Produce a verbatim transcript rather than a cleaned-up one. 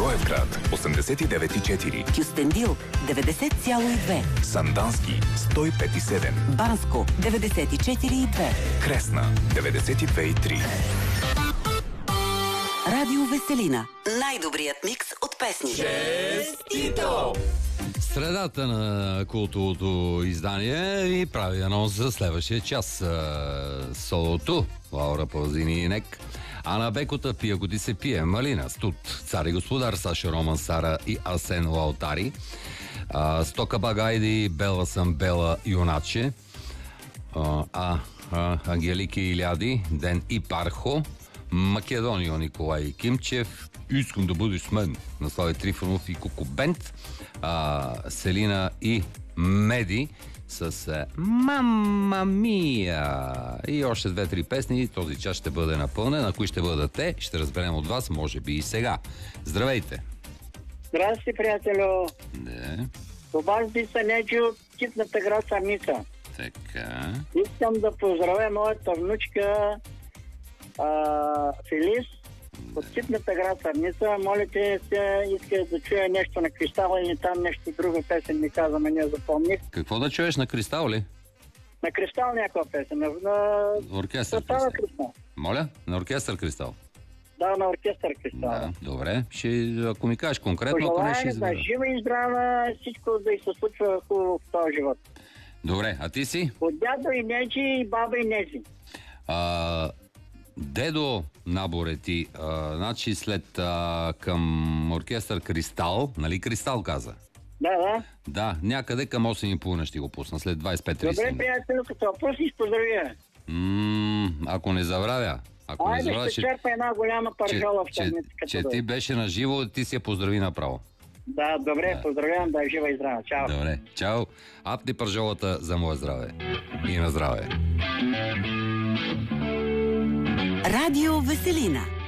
Благоевград осемдесет и девет и четири, Кюстендил деветдесет цяло и две, Сандански сто и пет и седем, Банско деветдесет и четири и две, Кресна деветдесет и две и три. Радио Веселина. Най-добрият микс от песни. Честито! Средата на култовото издание и прави анонс за следващия час. Солото, Лаура Палзини и Нек. Ана Бекота, Пия Годи се пие, Малина, Студ, Цар и господар, Саша Роман Сара и Асен Лаутари. Стока Багайди, Бела съм Бела Юначе. А, а Ангелики Иляди, Ден и Пархо. Македонио Николай Кимчев. Искам да бъдеш с мен на Слави Трифонов и Куко Бент. А, Селина и Меди с а, Мама Мия. И още две-три песни. Този час ще бъде напълнен. А кои ще бъдат те, ще разберем от вас, може би и сега. Здравейте! Здрасти, приятелю! Не. Това си Санеджи от Китната град Сърница. Така. Искам да поздравя моята внучка а, Филис от Китната град Сърница. Моля те, се иска да чуя нещо на Кристала или там нещо друга песен ми каза, ме не запомних. Какво да чуеш на Кристал ли? На Кристал някаква песен. На, на... Оркестър Кристал. Кристал. Моля? На оркестър Кристал. Да, на оркестър Кристал. Да, добре. Ще, ако ми кажеш конкретно, ако не Пожелая ще да избера. жива и здрава, всичко да й се случва хубаво в този живот. Добре, а ти си? От дядо и Неджи и баба и Нези. А, дедо наборе ти, а, значи след а, към оркестър Кристал, нали Кристал каза? Да, да. Да, някъде към осем и половина ще го пусна, след двайсет и пет трийсет. Добре, приятелю, като въпроси, поздравя. М, ако не забравя. Ако не Айде, забравя, ще черпа една голяма пържола в че, търница. че ти беше на живо, ти си я поздрави направо. Да, добре, Да. поздравявам, да е жива и здрава. Чао. Добре, чао. Апни пържолата за мое здраве. И на здраве. Радио Веселина.